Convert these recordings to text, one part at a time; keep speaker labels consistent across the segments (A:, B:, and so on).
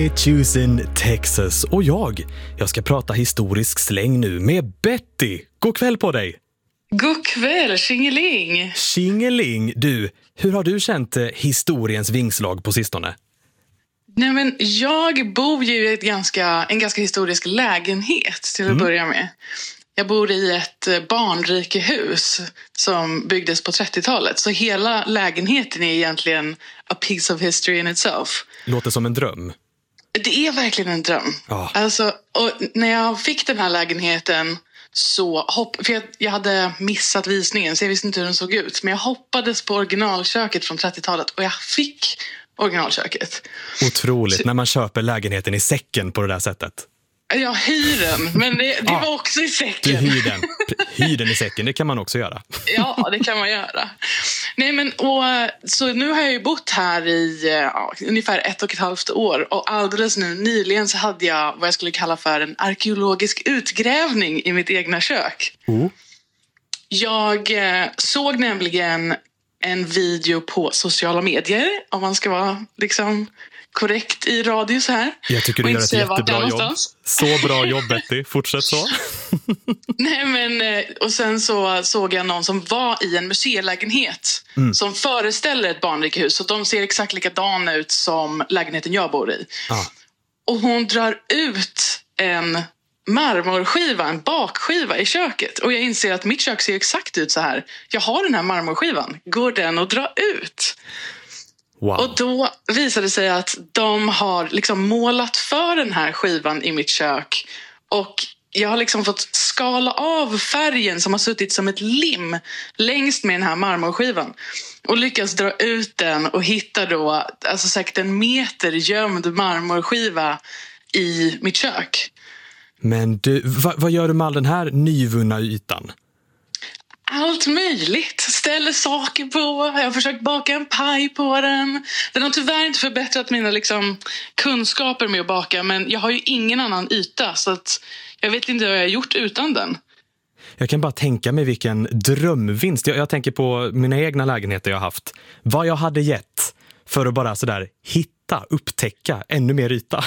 A: Choosing Texas och jag ska prata historisk släng nu med Betty. God kväll på dig!
B: God kväll, tjingeling!
A: Tjingeling, du, hur har du känt historiens vingslag på sistone?
B: Nej, men jag bor ju i en ganska historisk lägenhet till att börja med. Jag bor i ett barnrikehus som byggdes på 30-talet. Så hela lägenheten är egentligen a piece of history in itself.
A: Låter som en dröm.
B: Det är verkligen en dröm.
A: Oh.
B: Alltså, och när jag fick den här lägenheten för jag hade missat visningen så jag visste inte hur den såg ut. Men jag hoppades på originalköket från 30-talet och jag fick originalköket.
A: Otroligt, när man köper lägenheten i säcken på det där sättet.
B: Jag hyr den, men det var också i säcken.
A: Du hyr den i säcken, det kan man också göra.
B: Ja, det kan man göra. Nej, men så nu har jag ju bott här i ungefär 1,5 år. Och alldeles nyligen så hade jag vad jag skulle kalla för en arkeologisk utgrävning i mitt egna kök. Jag såg nämligen en video på sociala medier, om man ska vara liksom korrekt i radio så här.
A: Jag tycker du gör ett jättebra jobb. Så bra jobb, Betty. Fortsätt så.
B: Nej, men och sen så såg jag någon som var i en museilägenhet som föreställer ett barnrikehus. Så de ser exakt likadana ut som lägenheten jag bor i. Och hon drar ut en marmorskiva, en bakskiva i köket. Och jag inser att mitt kök ser exakt ut så här. Jag har den här marmorskivan. Går den att dra ut?
A: Wow.
B: Och då visade det sig att de har liksom målat för den här skivan i mitt kök. Och jag har liksom fått skala av färgen som har suttit som ett lim längst med den här marmorskivan. Och lyckas dra ut den och hitta då alltså säkert 1 meter gömd marmorskiva i mitt kök.
A: Men du, vad gör du med all den här nyvunna ytan?
B: Allt möjligt. Ställer saker på. Jag har försökt baka en paj på den. Den har tyvärr inte förbättrat mina kunskaper med att baka. Men jag har ju ingen annan yta. Så att jag vet inte vad jag har gjort utan den.
A: Jag kan bara tänka mig vilken drömvinst. Jag tänker på mina egna lägenheter jag har haft. Vad jag hade gett för att bara sådär upptäcka ännu mer yta.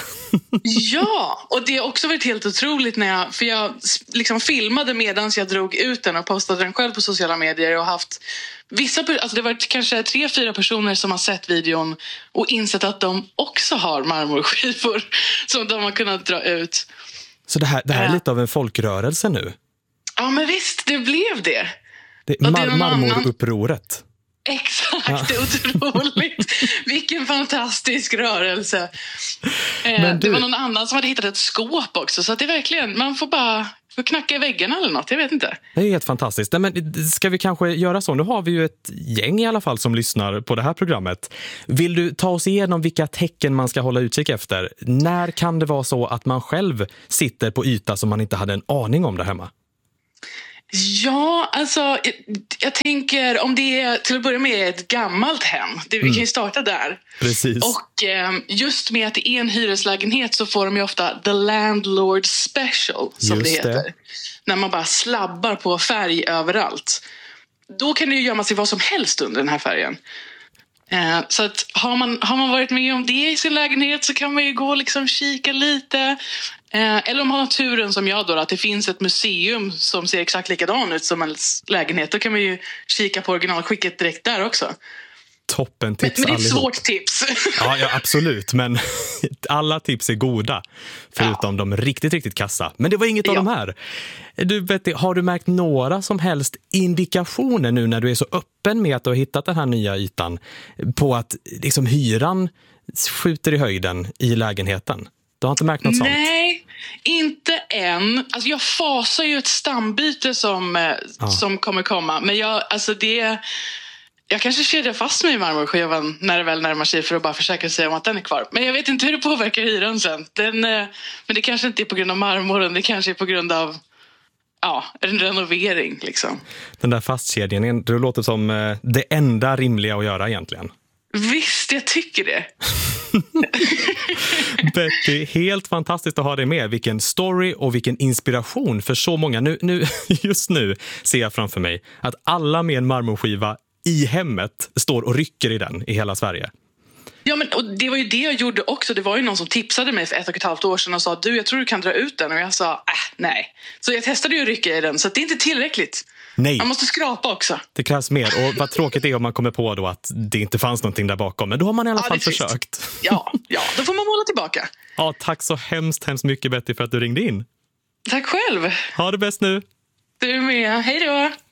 B: Ja, och det har också varit helt otroligt för jag liksom filmade medan jag drog ut den och postade den själv på sociala medier och haft det var kanske 3-4 personer som har sett videon och insett att de också har marmorskivor som de har kunnat dra ut.
A: Så det här är lite av en folkrörelse nu?
B: Ja, men visst, det blev det.
A: Marmorupproret.
B: Exakt, det är otroligt. Vilken fantastisk rörelse. Det var någon annan som hade hittat ett skåp också. Så att det är verkligen, man får knacka i väggarna eller något, jag vet inte.
A: Det är helt fantastiskt. Men ska vi kanske göra så? Nu har vi ju ett gäng i alla fall som lyssnar på det här programmet. Vill du ta oss igenom vilka tecken man ska hålla utkik efter? När kan det vara så att man själv sitter på yta som man inte hade en aning om där hemma?
B: Ja, alltså jag tänker om det är till att börja med ett gammalt hem. Vi kan ju starta där.
A: Precis.
B: Och just med att det är en hyreslägenhet så får de ju ofta the landlord special som
A: just
B: det heter. När man bara slabbar på färg överallt. Då kan det ju gömma sig vad som helst under den här färgen. Så att har man varit med om det i sin lägenhet så kan man ju gå och liksom kika lite. Eller om man har turen som jag då, att det finns ett museum som ser exakt likadan ut som en lägenhet. Då kan man ju kika på originalskicket direkt där också.
A: Toppen tips
B: men det är ett
A: allihop.
B: svårt tips.
A: Ja, absolut. Men alla tips är goda. Förutom de riktigt, riktigt kassa. Men det var inget av de här. Du, Betty, har du märkt några som helst indikationer nu när du är så öppen med att du har hittat den här nya ytan på att liksom hyran skjuter i höjden i lägenheten? Du har inte märkt något sånt?
B: Nej, inte än. Alltså jag fasar ju ett stambyte som kommer komma. Men jag kanske kedjar fast mig i marmorskivan när det väl närmar sig för att bara försöka sig om att den är kvar. Men jag vet inte hur det påverkar hyran sen. Men det kanske inte är på grund av marmoren. Det kanske är på grund av en renovering liksom. Den
A: där fastkedjningen, det låter som det enda rimliga att göra egentligen.
B: Visst, jag tycker det.
A: Betty, helt fantastiskt att ha dig med. Vilken story och vilken inspiration för så många. Just nu ser jag framför mig att alla med en marmorskiva i hemmet står och rycker i den i hela Sverige.
B: Ja, men och det var ju det jag gjorde också. Det var ju någon som tipsade mig för 1,5 år sedan och sa du, jag tror du kan dra ut den. Och jag sa, nej. Så jag testade ju att rycka i den, så det är inte tillräckligt.
A: Nej.
B: Man måste skrapa också.
A: Det krävs mer. Och vad tråkigt det är om man kommer på då att det inte fanns någonting där bakom. Men då har man i alla fall försökt.
B: Ja, då får man måla tillbaka.
A: Ja, tack så hemskt mycket Betty för att du ringde in.
B: Tack själv.
A: Ha det bäst nu.
B: Du med. Hej då.